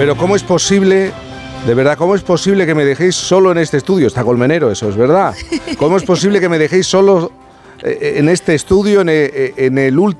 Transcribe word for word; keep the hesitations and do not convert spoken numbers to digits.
Pero ¿cómo es posible, de verdad, cómo es posible que me dejéis solo en este estudio? Está Colmenero, eso es verdad. ¿Cómo es posible que me dejéis solo en este estudio, en el, en el último